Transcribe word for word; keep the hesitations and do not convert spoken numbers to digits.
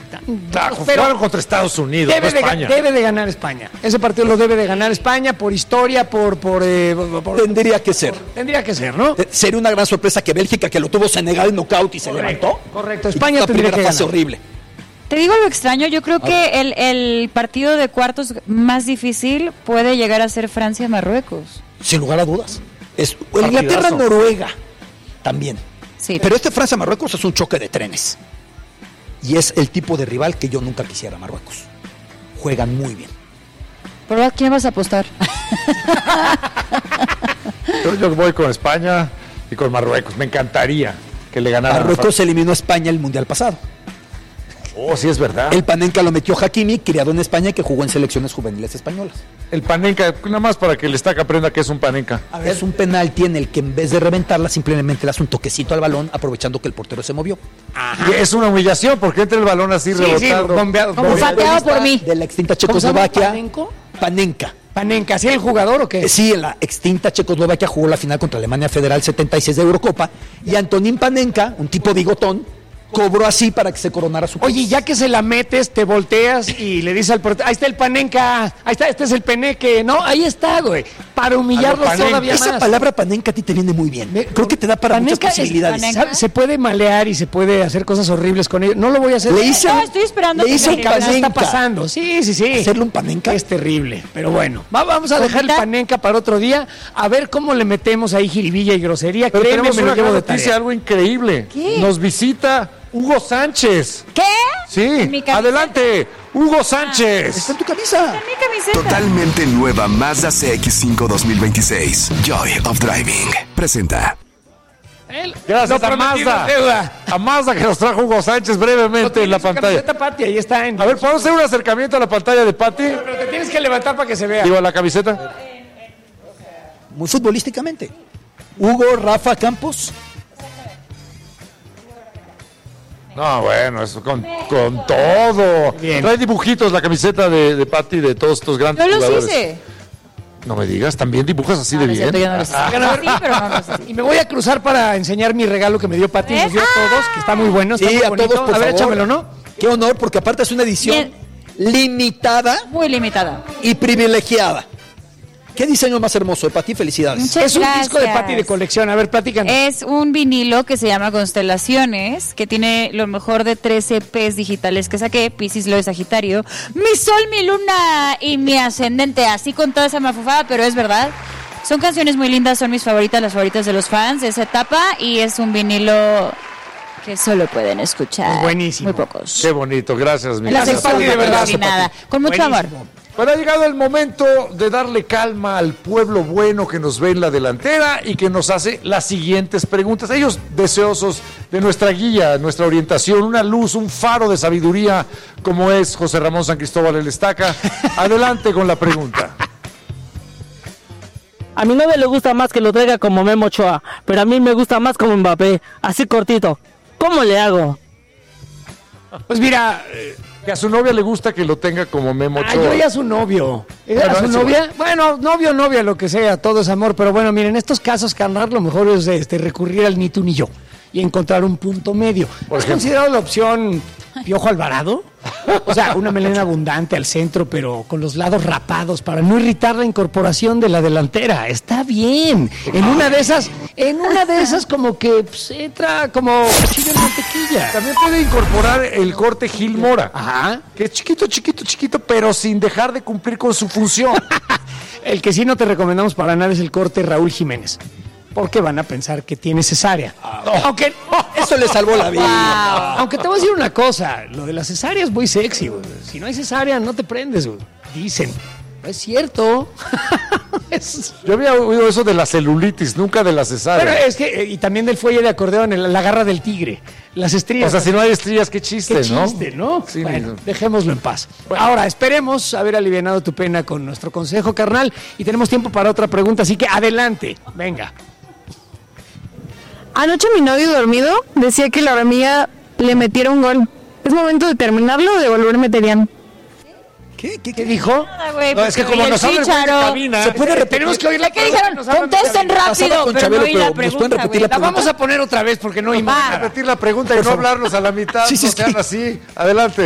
Claro, jugaron contra Estados Unidos, debe, no de, España. debe de ganar España. Ese partido lo debe de ganar España por historia, por... por, eh, por tendría que ser. Por, tendría que ser, ¿no? Eh, sería una gran sorpresa que Bélgica, que lo tuvo Senegal en knockout y se correcto, levantó. Correcto, España la tendría primera que fase ganar. horrible. Te digo lo extraño, yo creo que el, el partido de cuartos más difícil puede llegar a ser Francia-Marruecos. Sin lugar a dudas. Es Inglaterra-Noruega también. Sí. Pero este Francia-Marruecos es un choque de trenes. Y es el tipo de rival que yo nunca quisiera, Marruecos. Juegan muy bien. ¿Pero a quién vas a apostar? yo, yo voy con España y con Marruecos. Me encantaría que le ganaran. Marruecos eliminó a España el mundial pasado. Oh, sí, es verdad. El Panenka lo metió Hakimi, criado en España y que jugó en selecciones juveniles españolas. El Panenka, nada más para que el Estaca aprenda que es un Panenka. A ver, es un penalti en el que en vez de reventarla, simplemente le hace un toquecito al balón, aprovechando que el portero se movió. Ajá. Y es una humillación porque entra el balón así sí, rebotando. Sí, bombeado, como pateado por mí. De la extinta Checoslovaquia. ¿Panenko? Panenka. Panenka, ¿sí el jugador o qué? Eh, sí, en la extinta Checoslovaquia jugó la final contra Alemania Federal setenta y seis de Eurocopa. Y Antonín Panenka, un tipo bigotón, cobró así para que se coronara su país. Oye, ya que se la metes, te volteas y le dices al portero, ahí está el Panenka, ahí está, este es el Peneque. No, ahí está, güey, para humillarlo todavía más. Esa palabra Panenka a ti te viene muy bien. Creo que te da para Panenka muchas posibilidades. Es, ¿sabes? Se puede malear y se puede hacer cosas horribles con ello. No lo voy a hacer. Le hice, no, estoy esperando le hice que un ¿Qué Panenka. está pasando? Sí, sí, sí. Hacerle un Panenka es terrible, pero bueno. Va, vamos a dejar el Panenka para otro día, a ver cómo le metemos ahí jiribilla y grosería. Pero Créeme, tenemos me lo una llevo gran de noticia, tarea. algo increíble. ¿Qué? Nos visita Hugo Sánchez. ¿Qué? Sí, ¿En mi camiseta? Adelante, Hugo Sánchez. Está en tu camisa. Está en mi camiseta. Totalmente nueva Mazda C X cinco dos mil veintiséis. Joy of Driving. Presenta. Él, Gracias lo a prometido Mazda. es deuda. A Mazda que nos trajo Hugo Sánchez brevemente en la pantalla. Pati, ahí está. En... A ver, ¿podemos hacer un acercamiento a la pantalla de Pati? Pero te tienes que levantar para que se vea. Digo, a la camiseta. Muy futbolísticamente. Hugo, Rafa, Campos. No, bueno, eso con, con todo. Bien. Trae dibujitos la camiseta de, de Pati de todos estos grandes Yo los jugadores. hice. No me digas, también dibujas así No, de no es bien. cierto, yo no los hice. Oigan, a ver. Sí, pero no los hice. Y me voy a cruzar para enseñar mi regalo que me dio Pati, nos dio a todos, que está muy bueno, está Sí, muy a bonito. todos, por a ver, favor. échamelo, ¿no? Qué honor, porque aparte es una edición Bien. limitada Muy limitada. y privilegiada. ¿Qué diseño más hermoso? Para ti, felicidades. Muchas Es un disco de gracias. Pati de colección. A ver, platícanos. Es un vinilo que se llama Constelaciones, que tiene lo mejor de trece E Pes digitales que saqué, Piscis, Leo, Sagitario, mi sol, mi luna y mi ascendente, así con toda esa mafufada, pero es verdad. Son canciones muy lindas, son mis favoritas, las favoritas de los fans de esa etapa, y es un vinilo que solo pueden escuchar. Es buenísimo. Muy pocos. Qué bonito, gracias, mi La Gracias, sección Pati, de verdad. patrocinada. Con mucho Buenísimo. amor. Pero ha llegado el momento de darle calma al pueblo bueno que nos ve en la delantera y que nos hace las siguientes preguntas. Ellos deseosos de nuestra guía, nuestra orientación, una luz, un faro de sabiduría como es José Ramón San Cristóbal el Estaca. Adelante con la pregunta. A mi novia le gusta más que lo traiga como Memo Ochoa, pero a mí me gusta más como Mbappé, así cortito. ¿Cómo le hago? Pues mira, eh, Que a su novia le gusta que lo tenga como Memo ah, Ochoa. yo ya su novio. ¿Era Bueno, su es novia? Bueno, novio, novia, lo que sea, todo es amor. Pero bueno, miren, en estos casos, carnal, lo mejor es este, recurrir al ni tú ni yo y encontrar un punto medio. Por ¿Has ejemplo. considerado la opción Piojo Alvarado? O sea, una melena abundante al centro, pero con los lados rapados para no irritar la incorporación de la delantera. Está bien. En una de esas, en una de esas como que pues, entra como cuchillo en mantequilla. También puede incorporar el corte Gil Mora, Ajá. que es chiquito, chiquito, chiquito, pero sin dejar de cumplir con su función. El que sí no te recomendamos para nada es el corte Raúl Jiménez. Porque van a pensar que tiene cesárea. Aunque, Eso le salvó la vida. aunque te voy a decir una cosa, lo de la cesárea es muy sexy, güey. Si no hay cesárea, no te prendes, güey. Dicen. No es cierto. Es- Yo había oído eso de la celulitis, nunca de la cesárea. Pero es que, eh, y también del fuelle de acordeón, el- la garra del tigre, las estrías. O sea, si no hay estrías, qué chiste, Qué ¿no? chiste, ¿no? Sí, bueno, no. dejémoslo en paz. Ahora, esperemos haber alivianado tu pena con nuestro consejo, carnal, y tenemos tiempo para otra pregunta, así que adelante, venga. Anoche mi novio dormido decía que la hormiga le metiera un gol. ¿Es momento de terminarlo o de volverme teriano? ¿Qué? ¿Qué? ¿Qué dijo? Nada, güey, No, es que porque como oí el nos habla el güey de chícharo. cabina, Se puede eh, repetir. tenemos que oír la ¿Qué dijeron? nos habla Contesten cabina. rápido, Pasaba con pero Chabelo, no oí pero la ¿nos pueden pregunta, repetir güey. La vamos a poner otra vez porque no oímos Va. nada. Repetir la pregunta y no hablarnos a la mitad, Sí, sí, no es sean que- así. Adelante.